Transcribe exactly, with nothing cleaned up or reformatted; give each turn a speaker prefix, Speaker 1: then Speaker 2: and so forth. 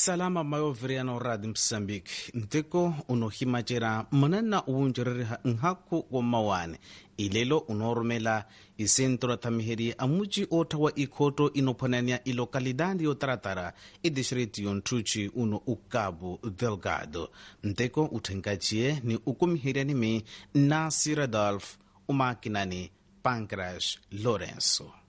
Speaker 1: Salama mayoviriano radi Msambiki. Nteko unohimachera manana uunjereriha nhaku wa mawane. Ilelo unorumela isentro tamiheri amuji ota wa ikoto inoponania ilokalidadi yotaratara idishriti yontuchi uno ukabu Delgado. Nteko utenkachie ni ukumihirianimi Nasir Adolf umakinani Pancras Lourenço.